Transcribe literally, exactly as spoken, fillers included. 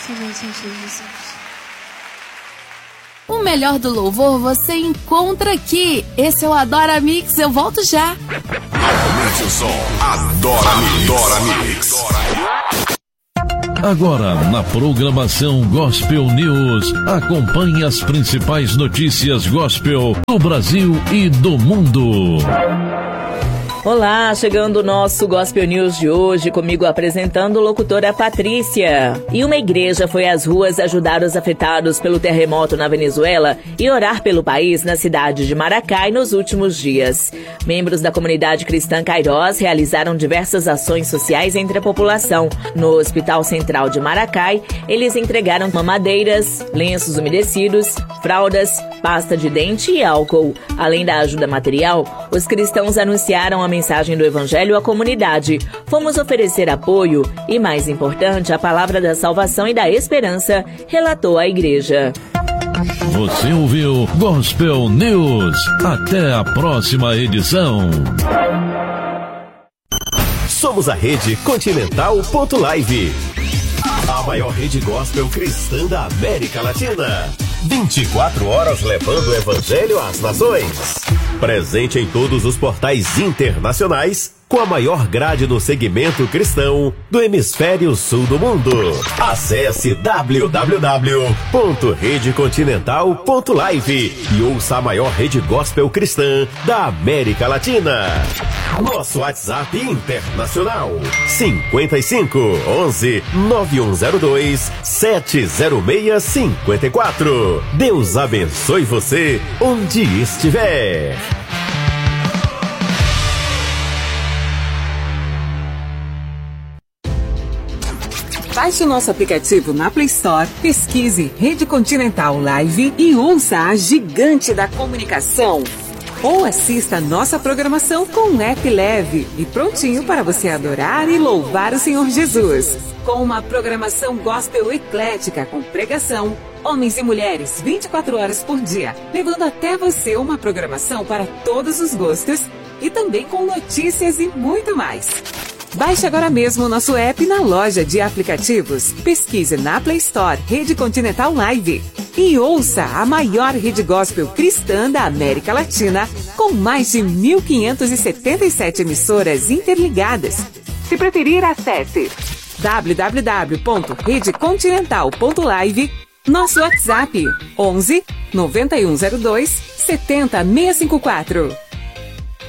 somente em Ti, Jesus. O melhor do louvor você encontra aqui. Esse é o Adora Mix, eu volto já. Aumente o som. Adora Mix. Adora Mix. Agora, na programação Gospel News, acompanhe as principais notícias gospel do Brasil e do mundo. Olá, chegando o nosso Gospel News de hoje, comigo apresentando a locutora Patrícia. E uma igreja foi às ruas ajudar os afetados pelo terremoto na Venezuela e orar pelo país na cidade de Maracay nos últimos dias. Membros da comunidade cristã Kairos realizaram diversas ações sociais entre a população. No Hospital Central de Maracay, eles entregaram mamadeiras, lenços umedecidos, fraldas, pasta de dente e álcool. Além da ajuda material, os cristãos anunciaram a mensagem do Evangelho à comunidade. Fomos oferecer apoio e, mais importante, a palavra da salvação e da esperança, relatou a igreja. Você ouviu Gospel News. Até a próxima edição. Somos a Rede Continental ponto live, a maior rede gospel cristã da América Latina. vinte e quatro horas levando o Evangelho às nações. Presente em todos os portais internacionais, com a maior grade no segmento cristão do hemisfério sul do mundo. Acesse w w w ponto rede continental ponto live e ouça a maior rede gospel cristã da América Latina. Nosso WhatsApp internacional cinquenta e cinco, onze, nove um zero dois, sete zero seis cinco quatro. Deus abençoe você onde estiver. Baixe o nosso aplicativo na Play Store, pesquise Rede Continental Live e ouça a gigante da comunicação. Ou assista a nossa programação com um app leve e prontinho para você adorar e louvar o Senhor Jesus. Com uma programação gospel eclética com pregação, homens e mulheres vinte e quatro horas por dia, levando até você uma programação para todos os gostos e também com notícias e muito mais. Baixe agora mesmo o nosso app na loja de aplicativos. Pesquise na Play Store Rede Continental Live e ouça a maior rede gospel cristã da América Latina, com mais de mil quinhentas e setenta e sete emissoras interligadas. Se preferir, acesse w w w ponto rede continental ponto live, nosso WhatsApp onze, nove um zero dois, sete zero seis cinco quatro.